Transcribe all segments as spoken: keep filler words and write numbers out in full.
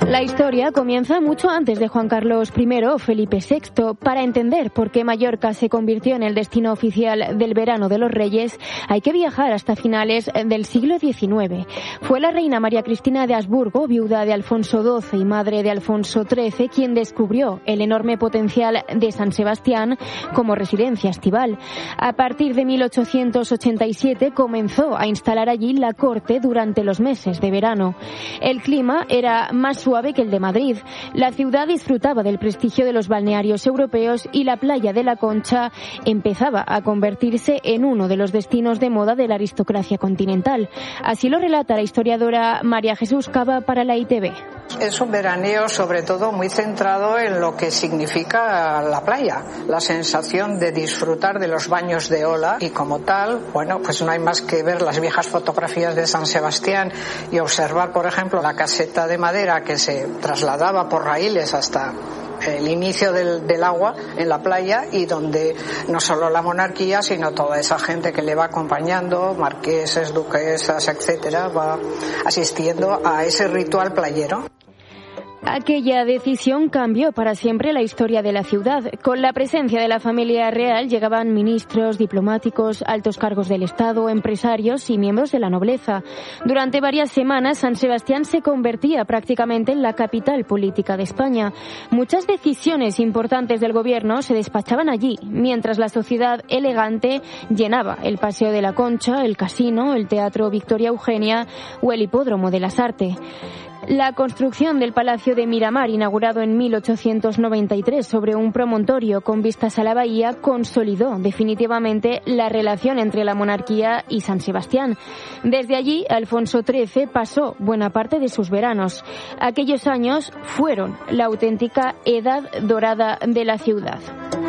La historia comienza mucho antes de Juan Carlos primero o Felipe sexto. Para entender por qué Mallorca se convirtió en el destino oficial del verano de los Reyes, hay que viajar hasta finales del siglo diecinueve. Fue la reina María Cristina de Habsburgo, viuda de Alfonso doce y madre de Alfonso trece, quien descubrió el enorme potencial de San Sebastián como residencia estival. A partir de mil ochocientos ochenta y siete comenzó a instalar allí la corte durante los meses de verano. El clima era más suave que el de Madrid. La ciudad disfrutaba del prestigio de los balnearios europeos y la playa de la Concha empezaba a convertirse en uno de los destinos de moda de la aristocracia continental. Así lo relata la historiadora María Jesús Cava para la I T V. Es un veraneo sobre todo muy centrado en lo que significa la playa, la sensación de disfrutar de los baños de ola y como tal, bueno, pues no hay más que ver las viejas fotografías de San Sebastián y observar, por ejemplo, la caseta de madera que se trasladaba por raíles hasta el inicio del, del agua en la playa y donde no solo la monarquía sino toda esa gente que le va acompañando, marqueses, duquesas, etcétera, va asistiendo a ese ritual playero. Aquella decisión cambió para siempre la historia de la ciudad. Con la presencia de la familia real llegaban ministros, diplomáticos, altos cargos del Estado, empresarios y miembros de la nobleza. Durante varias semanas, San Sebastián se convertía prácticamente en la capital política de España. Muchas decisiones importantes del gobierno se despachaban allí, mientras la sociedad elegante llenaba el Paseo de la Concha, el Casino, el Teatro Victoria Eugenia o el Hipódromo de las Artes. La construcción del Palacio de Miramar, inaugurado en mil ochocientos noventa y tres sobre un promontorio con vistas a la bahía, consolidó definitivamente la relación entre la monarquía y San Sebastián. Desde allí, Alfonso trece pasó buena parte de sus veranos. Aquellos años fueron la auténtica edad dorada de la ciudad.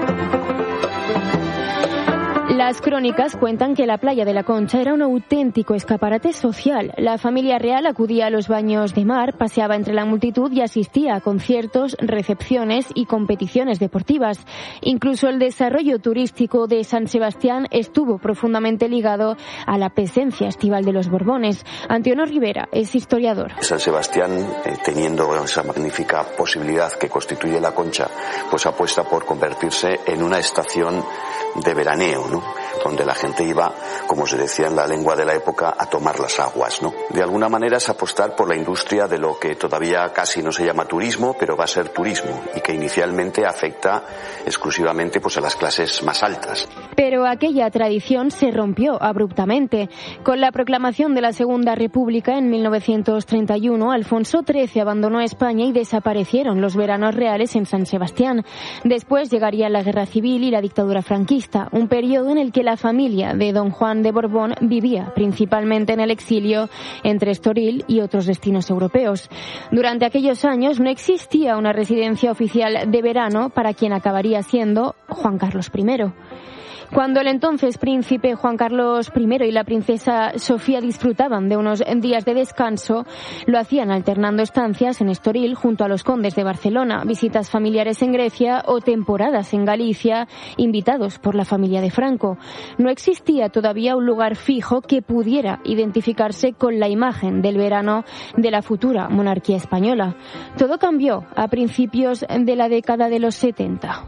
Las crónicas cuentan que la playa de la Concha era un auténtico escaparate social. La familia real acudía a los baños de mar, paseaba entre la multitud y asistía a conciertos, recepciones y competiciones deportivas. Incluso el desarrollo turístico de San Sebastián estuvo profundamente ligado a la presencia estival de los Borbones. Antonio Rivera es historiador. San Sebastián, eh, teniendo esa magnífica posibilidad que constituye la Concha, pues apuesta por convertirse en una estación de veraneo, ¿no? Donde la gente iba, como se decía en la lengua de la época, a tomar las aguas, ¿no? De alguna manera es apostar por la industria de lo que todavía casi no se llama turismo, pero va a ser turismo, y que inicialmente afecta exclusivamente pues a las clases más altas. Pero aquella tradición se rompió abruptamente. Con la proclamación de la Segunda República en mil novecientos treinta y uno, Alfonso trece abandonó España y desaparecieron los veranos reales en San Sebastián. Después llegaría la Guerra Civil y la dictadura franquista, un periodo en el que la familia de don Juan de Borbón vivía principalmente en el exilio entre Estoril y otros destinos europeos. Durante aquellos años no existía una residencia oficial de verano para quien acabaría siendo Juan Carlos primero. Cuando el entonces príncipe Juan Carlos primero y la princesa Sofía disfrutaban de unos días de descanso, lo hacían alternando estancias en Estoril junto a los condes de Barcelona, visitas familiares en Grecia o temporadas en Galicia, invitados por la familia de Franco. No existía todavía un lugar fijo que pudiera identificarse con la imagen del verano de la futura monarquía española. Todo cambió a principios de la década de los setenta.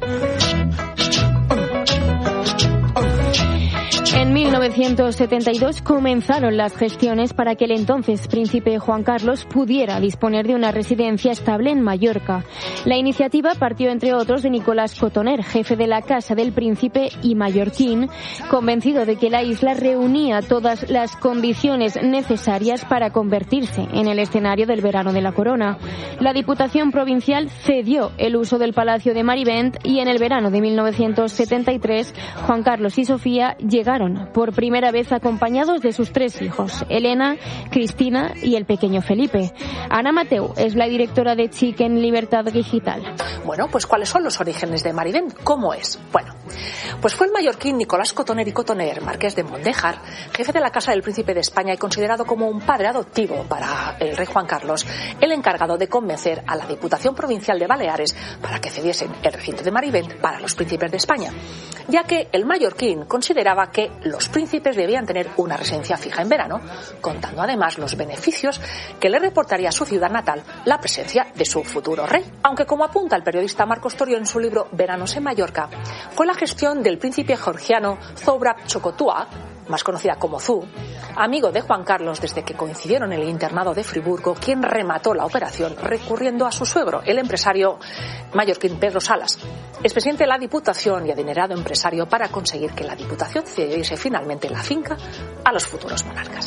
En mil novecientos setenta y dos comenzaron las gestiones para que el entonces príncipe Juan Carlos pudiera disponer de una residencia estable en Mallorca. La iniciativa partió, entre otros, de Nicolás Cotoner, jefe de la Casa del Príncipe y mallorquín, convencido de que la isla reunía todas las condiciones necesarias para convertirse en el escenario del verano de la corona. La Diputación Provincial cedió el uso del Palacio de Marivent y en el verano de mil novecientos setenta y tres, Juan Carlos y Sofía llegaron por primera vez acompañados de sus tres hijos, Elena, Cristina y el pequeño Felipe. Ana Mateu es la directora de Chiquen Libertad Digital. Bueno, pues ¿cuáles son los orígenes de Marivent? ¿Cómo es? Bueno, pues fue el mallorquín Nicolás Cotoner y Cotoner, marqués de Mondéjar, jefe de la Casa del Príncipe de España y considerado como un padre adoptivo para el rey Juan Carlos, el encargado de convencer a la Diputación Provincial de Baleares para que cediesen el recinto de Marivent para los príncipes de España, ya que el mallorquín consideraba que los príncipes debían tener una residencia fija en verano, contando además los beneficios que le reportaría a su ciudad natal la presencia de su futuro rey. Aunque, como apunta el periodista Marcos Torio en su libro Veranos en Mallorca, fue la gestión del príncipe georgiano Zoubrab Chocotua, más conocida como Zhu, amigo de Juan Carlos desde que coincidieron en el internado de Friburgo, quien remató la operación recurriendo a su suegro, el empresario mallorquín Pedro Salas, expresidente de la Diputación y adinerado empresario, para conseguir que la Diputación cediese finalmente la finca a los futuros monarcas.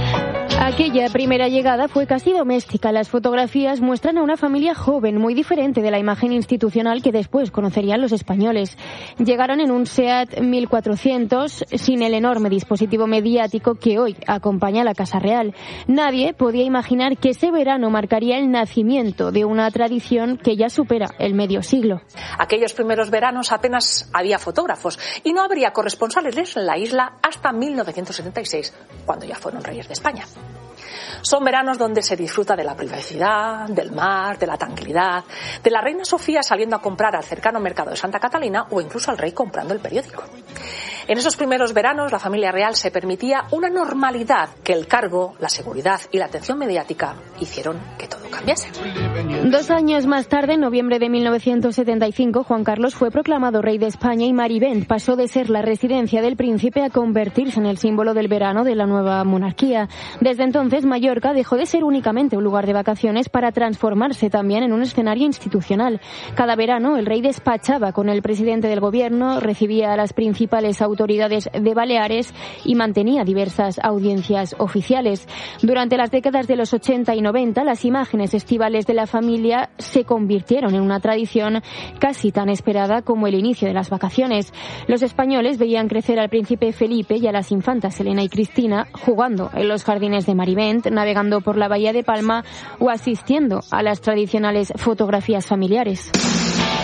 Aquella primera llegada fue casi doméstica. Las fotografías muestran a una familia joven, muy diferente de la imagen institucional que después conocerían los españoles. Llegaron en un SEAT mil cuatrocientos, sin el enorme dispositivo mediático que hoy acompaña a la Casa Real. Nadie podía imaginar que ese verano marcaría el nacimiento de una tradición que ya supera el medio siglo. Aquellos primeros veranos apenas había fotógrafos y no habría corresponsales en la isla hasta mil novecientos setenta y seis, cuando ya fueron reyes de España. Son veranos donde se disfruta de la privacidad, del mar, de la tranquilidad, de la reina Sofía saliendo a comprar al cercano mercado de Santa Catalina o incluso al rey comprando el periódico. En esos primeros veranos la familia real se permitía una normalidad que el cargo, la seguridad y la atención mediática hicieron que todo cambiase. Dos años más tarde, en noviembre de mil novecientos setenta y cinco, Juan Carlos fue proclamado rey de España y Marivent pasó de ser la residencia del príncipe a convertirse en el símbolo del verano de la nueva monarquía. Desde entonces, Mallorca dejó de ser únicamente un lugar de vacaciones para transformarse también en un escenario institucional. Cada verano, el rey despachaba con el presidente del gobierno, recibía a las principales autoridades de Baleares y mantenía diversas audiencias oficiales. Durante las décadas de los ochenta y noventa, las imágenes estivales de la familia se convirtieron en una tradición casi tan esperada como el inicio de las vacaciones. Los españoles veían crecer al príncipe Felipe y a las infantas Elena y Cristina jugando en los jardines de Marivent, navegando por la bahía de Palma o asistiendo a las tradicionales fotografías familiares.